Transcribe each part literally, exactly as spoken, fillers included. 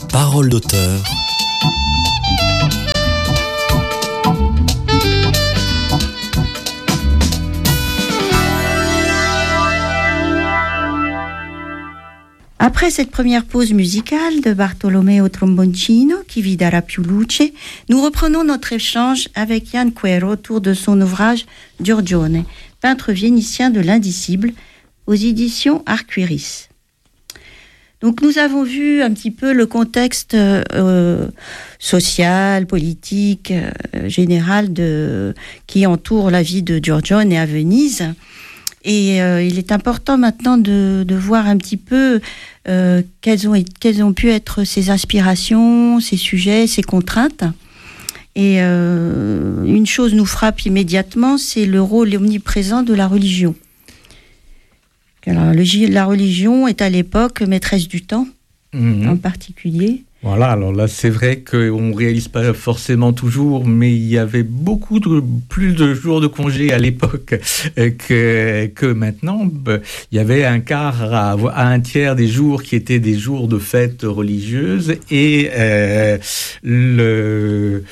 Parole d'auteur. Après cette première pause musicale de Bartolomeo Tromboncino, Chi vi darà più luce, nous reprenons notre échange avec Ian Quero autour de son ouvrage Giorgione, peintre vénitien de l'indicible, aux éditions Arcueris. Donc nous avons vu un petit peu le contexte euh, social, politique, euh, général de, qui entoure la vie de Giorgione à Venise. Et euh, il est important maintenant de, de voir un petit peu euh, quelles ont, quelles ont pu être ses aspirations, ses sujets, ses contraintes. Et euh, une chose nous frappe immédiatement, c'est le rôle omniprésent de la religion. Alors, le, la religion est à l'époque maîtresse du temps, mmh. en particulier. Voilà, alors là, c'est vrai qu'on ne réalise pas forcément toujours, mais il y avait beaucoup de, plus de jours de congé à l'époque que, que maintenant. Il y avait un quart à, à un tiers des jours qui étaient des jours de fêtes religieuses et euh, le,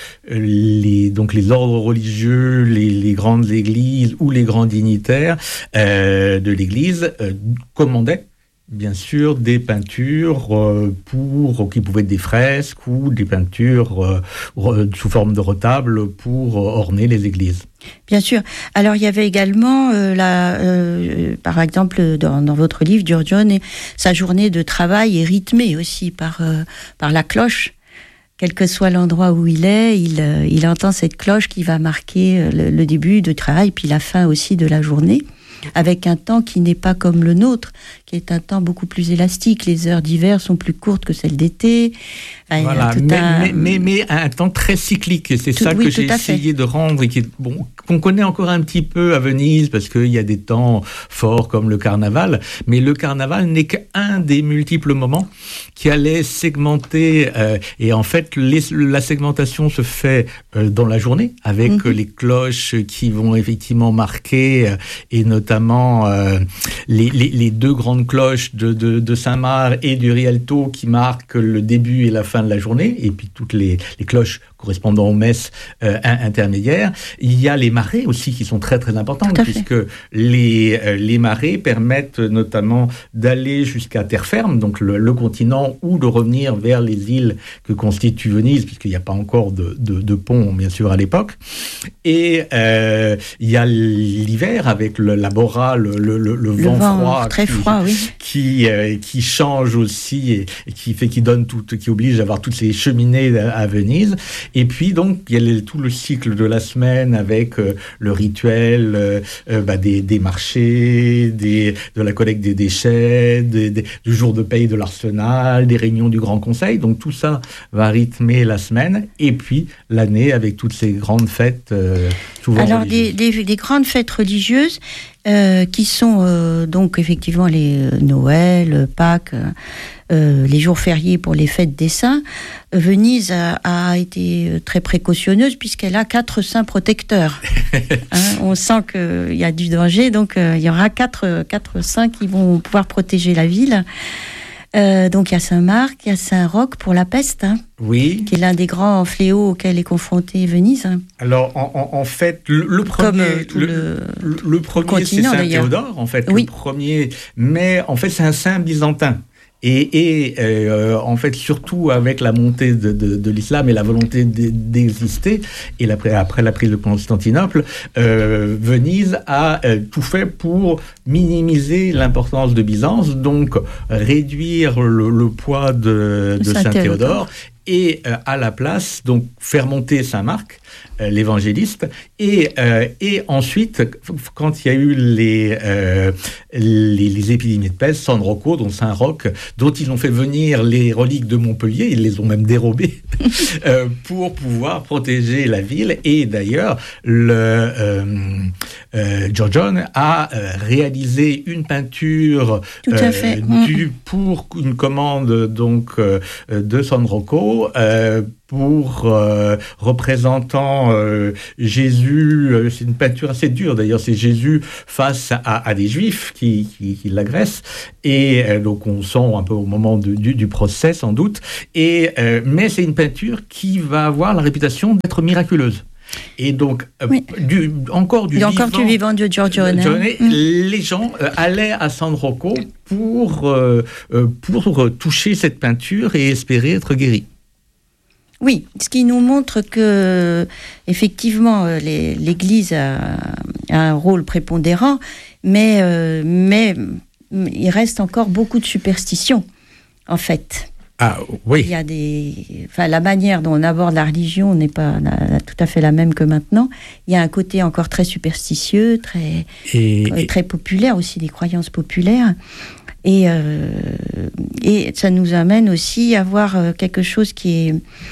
les, donc les ordres religieux, les, les grandes églises ou les grands dignitaires euh, de l'église euh, commandaient bien sûr des peintures euh, pour qui pouvaient être des fresques ou des peintures euh, re, sous forme de retables pour euh, orner les églises. Bien sûr. Alors il y avait également euh, la, euh, par exemple dans, dans votre livre Giorgione, sa journée de travail est rythmée aussi par euh, par la cloche. Quel que soit l'endroit où il est, il euh, il entend cette cloche qui va marquer le, le début du travail puis la fin aussi de la journée, avec un temps qui n'est pas comme le nôtre, qui est un temps beaucoup plus élastique. Les heures d'hiver sont plus courtes que celles d'été. Enfin, voilà, mais, un... mais, mais, mais un temps très cyclique. Et c'est tout, ça oui, que j'ai essayé de rendre et qui est, bon, qu'on connaît encore un petit peu à Venise, parce qu'il y a des temps forts comme le carnaval. Mais le carnaval n'est qu'un des multiples moments qui allait segmenter. Euh, et en fait, les, la segmentation se fait euh, dans la journée, avec mm-hmm. les cloches qui vont effectivement marquer, euh, et notamment euh, les, les, les deux grandes cloches de, de, de Saint-Marc et du Rialto qui marquent le début et la fin de la journée, et puis toutes les, les cloches correspondant aux messes euh, intermédiaires. Il y a les marées aussi qui sont très très importantes, puisque les, euh, les marées permettent notamment d'aller jusqu'à terre ferme, donc le, le continent, ou de revenir vers les îles que constitue Venise, puisqu'il n'y a pas encore de, de, de pont bien sûr à l'époque. Et euh, il y a l'hiver avec le, la bora, le, le, le, le vent, vent froid, très qui, froid, oui. qui, euh, qui change aussi et, et qui fait, qui donne tout, qui oblige à avoir toutes ces cheminées à, à Venise. Et puis donc il y a le, tout le cycle de la semaine avec euh, le rituel euh, euh, bah, des, des marchés, des, de la collecte des déchets, des, des, du jour de paye de l'Arsenal, des réunions du Grand Conseil. Donc tout ça va rythmer la semaine et puis l'année avec toutes ces grandes fêtes euh, souvent Alors religieuses. des, des, des grandes fêtes religieuses euh, qui sont euh, donc effectivement les euh, Noël, Pâques, euh, les jours fériés pour les fêtes des saints. Venise a, a été très précautionneuse puisqu'elle a quatre saints protecteurs. hein, on sent qu'il y a du danger, donc euh, il y aura quatre, quatre saints qui vont pouvoir protéger la ville. Euh, donc il y a Saint-Marc, il y a Saint-Roch pour la peste, hein, oui, qui est l'un des grands fléaux auxquels est confrontée Venise. Alors en, en, en fait, le, le premier, Comme, euh, tout le, le, le, le premier c'est Saint d'ailleurs. Théodore, en fait, oui. le premier, mais en fait c'est un saint byzantin. Et, et euh, en fait, surtout avec la montée de, de, de l'islam et la volonté d'exister, et la, après la prise de Constantinople, euh, Venise a euh, tout fait pour minimiser l'importance de Byzance, donc réduire le, le poids de, de Saint-Théodore, et euh, à la place, donc faire monter Saint-Marc, euh, l'évangéliste, et, euh, et ensuite, quand il y a eu les, euh, les, les épidémies de peste, San Rocco, dont Saint-Roch, dont ils ont fait venir les reliques de Montpellier, ils les ont même dérobées, euh, pour pouvoir protéger la ville. Et d'ailleurs, le euh, euh, Giorgione a euh, réalisé une peinture Tout à fait. Euh, du, pour une commande donc, euh, de San Rocco, tableau euh, pour euh, représentant euh, Jésus, euh, c'est une peinture assez dure d'ailleurs, c'est Jésus face à, à des Juifs qui, qui, qui l'agressent, et euh, donc on sent un peu au moment de, du, du procès sans doute, et, euh, mais c'est une peinture qui va avoir la réputation d'être miraculeuse. Et donc, oui. euh, du, encore, du, encore vivant, du vivant de Giorgione, mmh. les gens euh, allaient à San Rocco pour, euh, pour toucher cette peinture et espérer être guéris. Oui, ce qui nous montre que, effectivement, les, l'Église a, a un rôle prépondérant, mais, euh, mais il reste encore beaucoup de superstitions, en fait. Ah oui. Il y a des, enfin, la manière dont on aborde la religion n'est pas la, la, tout à fait la même que maintenant. Il y a un côté encore très superstitieux, très, et, très populaire aussi, des croyances populaires. Et, euh, et ça nous amène aussi à voir quelque chose qui est,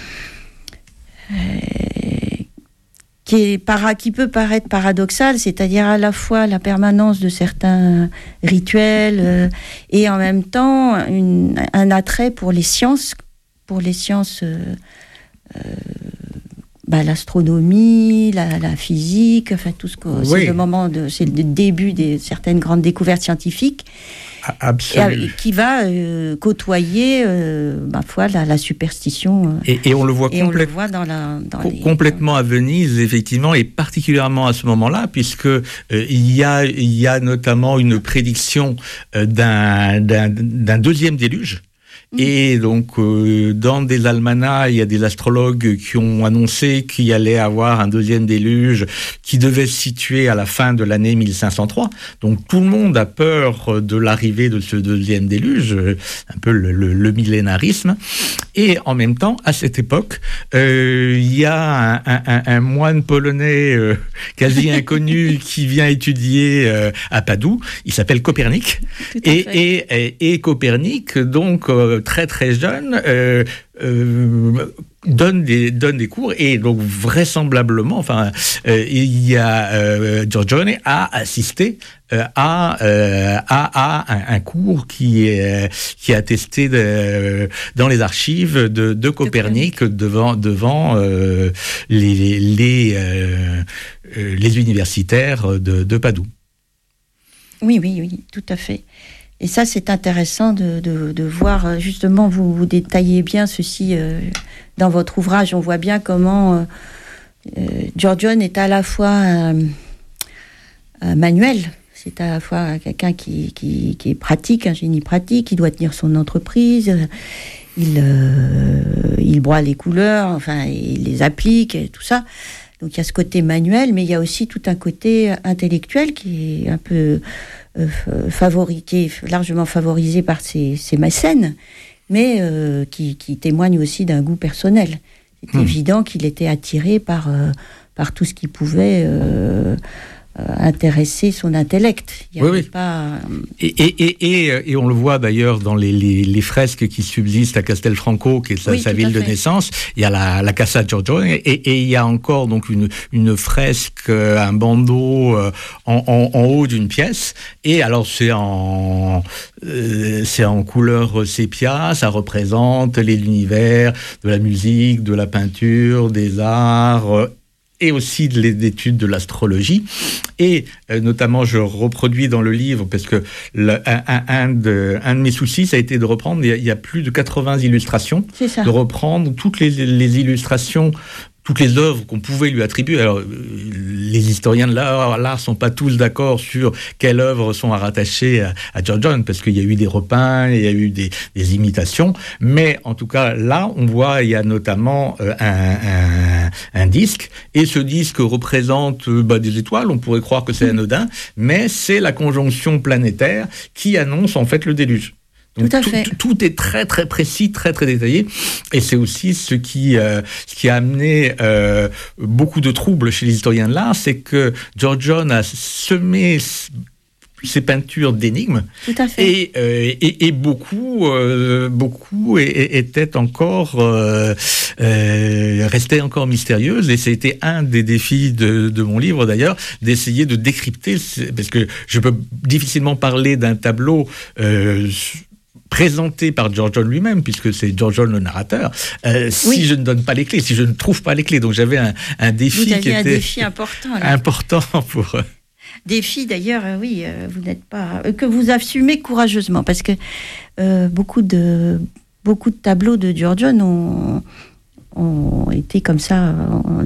euh, qui, est para, qui peut paraître paradoxal, c'est-à-dire à la fois la permanence de certains rituels euh, et en même temps une, un attrait pour les sciences, pour les sciences, euh, euh, bah, l'astronomie, la, la physique, enfin tout ce que oui. c'est le moment de, c'est le début de certaines grandes découvertes scientifiques. Absolument. Qui va euh, côtoyer, euh, ma foi, la, la superstition. Euh, et, et on le voit, et complè- on le voit dans la, dans com- les, complètement dans... à Venise, effectivement, et particulièrement à ce moment-là, puisque euh, il y a, il y a notamment une prédiction euh, d'un, d'un, d'un deuxième déluge. Et donc, euh, dans des almanachs, il y a des astrologues qui ont annoncé qu'il y allait avoir un deuxième déluge qui devait se situer à la fin de l'année mille cinq cent trois. Donc, tout le monde a peur de l'arrivée de ce deuxième déluge, un peu le, le, le millénarisme. Et en même temps, à cette époque, euh, il y a un, un, un moine polonais euh, quasi inconnu qui vient étudier euh, à Padoue. Il s'appelle Copernic. Et, et, et, et Copernic, donc, euh, très très jeune, euh, euh, donne des donne des cours, et donc vraisemblablement, enfin, euh, il y a euh, Giorgione a assisté euh, à, euh, à à un, un cours qui est qui est attesté de, dans les archives de, de Copernic devant devant euh, les les euh, les universitaires de, de Padoue. Oui oui oui, tout à fait. Et ça, c'est intéressant de, de, de voir, justement, vous, vous détaillez bien ceci euh, dans votre ouvrage. On voit bien comment euh, euh, Giorgione est à la fois un, un manuel, c'est à la fois quelqu'un qui, qui, qui est pratique, un génie pratique, qui doit tenir son entreprise, il, euh, il broie les couleurs, enfin, il les applique, et tout ça. Donc il y a ce côté manuel, mais il y a aussi tout un côté intellectuel qui est un peu euh, favori, qui est largement favorisé par ses, ses mécènes, mais euh, qui, qui témoigne aussi d'un goût personnel. C'est mmh. évident qu'il était attiré par, euh, par tout ce qui pouvait euh, euh, intéresser son intellect. Il y oui, avait oui. Pas... Et, et, et, et, et on le voit d'ailleurs dans les, les, les fresques qui subsistent à Castelfranco, qui est sa, oui, sa ville de naissance. Il y a la, la Casa Giorgione, et, et il y a encore donc une, une fresque, un bandeau en, en, en haut d'une pièce. Et alors c'est en, euh, c'est en couleur sépia, ça représente l'univers de la musique, de la peinture, des arts, et aussi de l'étude de l'astrologie. Et euh, notamment, je reproduis dans le livre, parce que le, un, un, un, de, un de mes soucis, ça a été de reprendre, il y a, il y a plus de quatre-vingts illustrations, de reprendre toutes les, les illustrations, toutes les œuvres qu'on pouvait lui attribuer. Alors, les historiens de l'art, l'art sont pas tous d'accord sur quelles œuvres sont à rattacher à, à Giorgione, parce qu'il y a eu des repeints, il y a eu des, des imitations, mais en tout cas, là, on voit, il y a notamment euh, un, un, un disque, et ce disque représente euh, bah, des étoiles, on pourrait croire que c'est anodin, mais c'est la conjonction planétaire qui annonce en fait le déluge. Donc, tout à fait. Tout, tout est très très précis, très très détaillé, et c'est aussi ce qui euh, ce qui a amené euh, beaucoup de troubles chez les historiens de l'art, c'est que Giorgione a semé ses peintures d'énigmes. Tout à fait. Et, euh, et, et beaucoup euh, beaucoup étaient encore euh, euh, restaient encore mystérieuses, et c'était un des défis de, de mon livre d'ailleurs, d'essayer de décrypter, parce que je peux difficilement parler d'un tableau euh, présenté par Giorgione lui-même, puisque c'est Giorgione le narrateur, euh, si oui. je ne donne pas les clés, si je ne trouve pas les clés. Donc j'avais un, un défi Vous qui un était défi important, là. important pour... Défi d'ailleurs, euh, oui, euh, vous n'êtes pas... Euh, que vous assumez courageusement, parce que euh, beaucoup, de, beaucoup de tableaux de Giorgione ont, ont été comme ça... Ont,